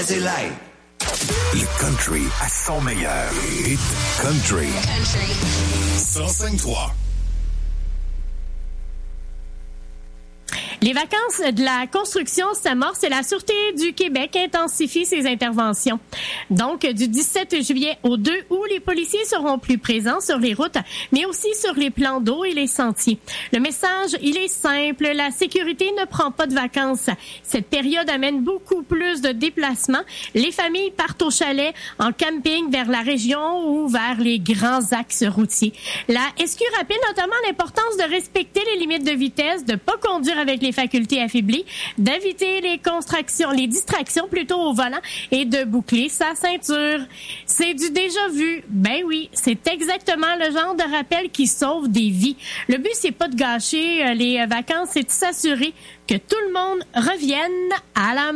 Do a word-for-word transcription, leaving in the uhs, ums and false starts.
Coors Light. Le country à son meilleur. Hit country. Country. cent cinq trois. Les vacances de la construction s'amorcent et la Sûreté du Québec intensifie ses interventions. Donc, du dix-sept juillet au deux août, les policiers seront plus présents sur les routes, mais aussi sur les plans d'eau et les sentiers. Le message, il est simple. La sécurité ne prend pas de vacances. Cette période amène beaucoup plus de déplacements. Les familles partent au chalet, en camping vers la région ou vers les grands axes routiers. La S Q rappelle notamment l'importance de respecter les limites de vitesse, de pas conduire avec les facultés affaiblies, d'éviter les contractions, les distractions plutôt au volant et de boucler sa ceinture. C'est du déjà vu. Ben oui, c'est exactement le genre de rappel qui sauve des vies. Le but, c'est pas de gâcher les vacances, c'est de s'assurer que tout le monde revienne à la